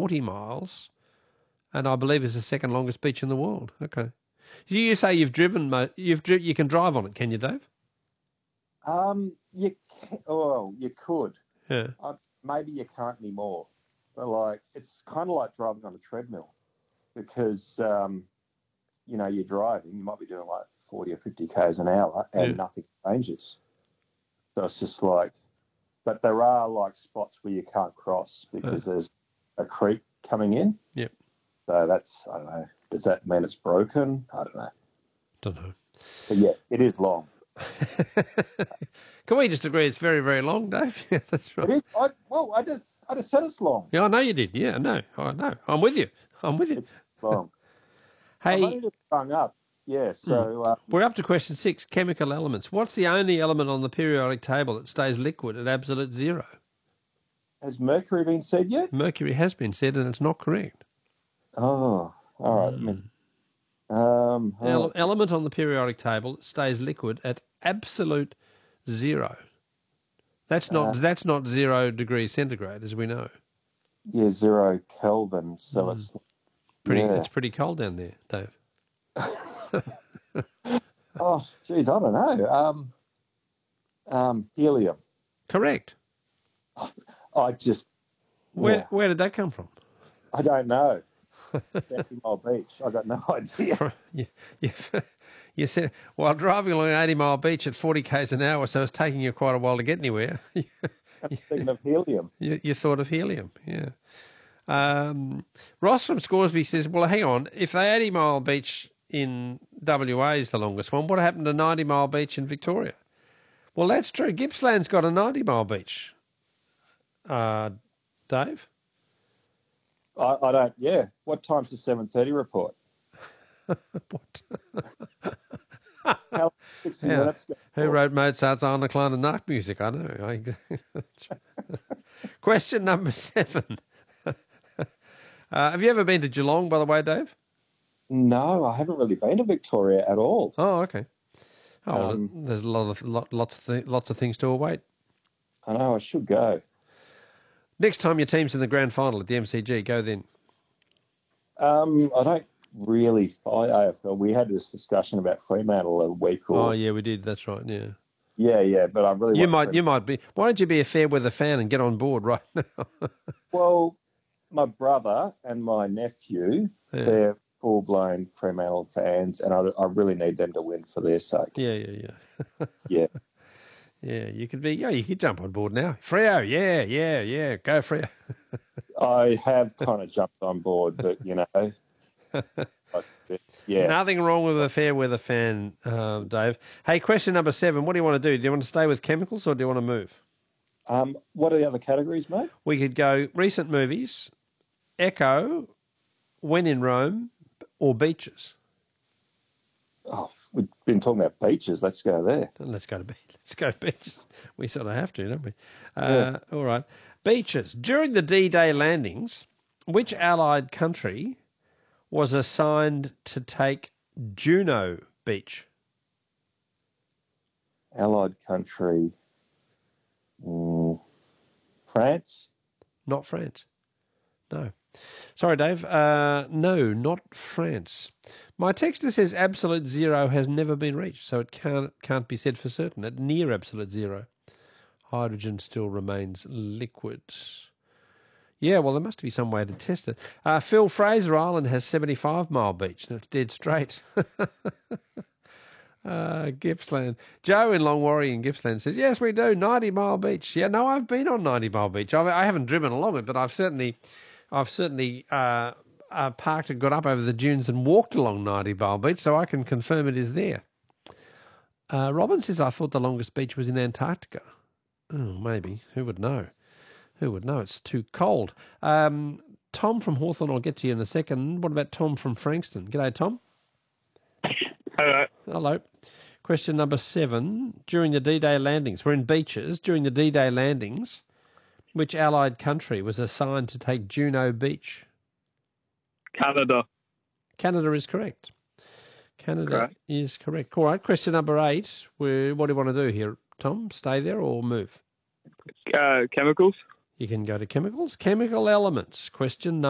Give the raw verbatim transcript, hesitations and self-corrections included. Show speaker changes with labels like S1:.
S1: forty miles, and I believe is the second longest beach in the world. Okay. So you say you've driven, mo- you've dri- you can drive on it, can you, Dave?
S2: Um, you can, oh, you could.
S1: Yeah.
S2: Uh, maybe you can't anymore. But like, it's kind of like driving on a treadmill because, um, you know, you're driving, you might be doing like forty or fifty Ks an hour and
S1: Yeah.
S2: nothing changes. So it's just like, but there are like spots where you can't cross because
S1: Uh.
S2: there's a creek coming in.
S1: Yep.
S2: So that's, I don't know, does that mean it's broken? I don't know.
S1: Don't know.
S2: But yeah, it is long.
S1: Can we just agree it's very, very long, Dave? Yeah, that's right.
S2: It is, I, well, I just, I just said it's long.
S1: Yeah, I know you did. Yeah, I know. I know. I'm with you. I'm with you.
S2: It's long. I've
S1: Hey,
S2: only just hung up. Yeah, so uh,
S1: we're up to question six, chemical elements. What's the only element on the periodic table that stays liquid at absolute zero?
S2: has mercury been said yet?
S1: Mercury has been said, and it's not correct.
S2: Oh, all right.
S1: Mm.
S2: Um, oh,
S1: Ele- element on the periodic table that stays liquid at absolute zero. That's not
S2: Uh,
S1: that's not zero degrees centigrade, as we know.
S2: yeah, zero Kelvin. So
S1: Mm.
S2: it's
S1: Pretty,
S2: yeah.
S1: it's pretty cold down there, Dave.
S2: Oh, geez, I don't know. Um, um, helium.
S1: Correct.
S2: I just,
S1: Where
S2: yeah,
S1: where did that come from?
S2: I don't know. eighty Mile Beach. I got no idea.
S1: you, you, you said while driving along eighty Mile Beach at forty k's an hour, so it's taking you quite a while to get anywhere.
S2: I'm thinking of helium.
S1: You, you thought of helium, yeah. Um, Ross from Scoresby says, well, hang on, if the eighty Mile Beach in W A is the longest one, what happened to ninety Mile Beach in Victoria? Well, that's true. Gippsland's got a ninety Mile Beach. Uh, Dave?
S2: I, I don't, yeah. What time's the seven thirty report?
S1: What?
S2: How, sixty
S1: Yeah.
S2: minutes ago.
S1: Who wrote Mozart's Arnaclan and Nacht music? I know. I, that's right. Question number seven. uh, have you ever been to Geelong, by the way, Dave?
S2: No, I haven't really been to Victoria at all.
S1: Oh, okay. Oh, well,
S2: Um,
S1: there's a lot of lot, lots of th- lots of things to await.
S2: I know, I should go.
S1: Next time your team's in the grand final at the M C G, go then.
S2: Um, I don't really follow A F L. We had this discussion about Fremantle a week or...
S1: Oh, yeah, we did. That's right. Yeah.
S2: Yeah, yeah, but I really
S1: You
S2: want
S1: might, you might be. Why don't you be a fair weather fan and get on board right now?
S2: Well, my brother and my nephew,
S1: Yeah.
S2: they're full-blown Fremantle fans, and I, I really need them to win for their sake.
S1: Yeah, yeah, yeah.
S2: Yeah.
S1: Yeah, you could be. Yeah, you could jump on board now. Freo, yeah, yeah, yeah. Go Freo.
S2: I have kind of jumped on board, but, you know, yeah.
S1: Nothing wrong with a fair weather fan, uh, Dave. Hey, question number seven. What do you want to do? Do you want to stay with chemicals or do you want to move?
S2: Um, what are the other categories, mate?
S1: We could go recent movies, Echo, When in Rome, or beaches.
S2: Oh, we've been talking about beaches. Let's go there.
S1: Let's go to be- let's go to beaches. We sort of have to, don't we? Uh, yeah. All right, beaches. During the D-Day landings, which Allied country was assigned to take Juno Beach?
S2: Allied country. Mm, France?
S1: Not France. No. Sorry, Dave. Uh, no, not France. My texter says absolute zero has never been reached, so it can't can't be said for certain. At near absolute zero, hydrogen still remains liquid. Yeah, well, there must be some way to test it. Uh, Phil, Fraser Island has seventy-five Mile Beach. That's dead straight. uh, Gippsland. Joe in Longwarry in Gippsland says, yes, we do, ninety Mile Beach. Yeah, no, I've been on ninety Mile Beach. I, I haven't driven along it, but I've certainly... I've certainly uh, uh, parked and got up over the dunes and walked along ninety Mile Beach, so I can confirm it is there. Uh, Robin says, I thought the longest beach was in Antarctica. Oh, maybe. Who would know? Who would know? It's too cold. Um, Tom from Hawthorne, I'll get to you in a second. What about Tom from Frankston? G'day, Tom.
S3: Hello.
S1: Hello. Question number seven. During the D-Day landings, we're in beaches. During the D-Day landings, which Allied country was assigned to take Juno Beach?
S3: Canada.
S1: Canada is correct. Canada
S3: Correct.
S1: is correct. All right, question number eight. We're, what do you want to do here, Tom? Stay there or move?
S3: Uh, chemicals.
S1: You can go to chemicals. Chemical elements. Question number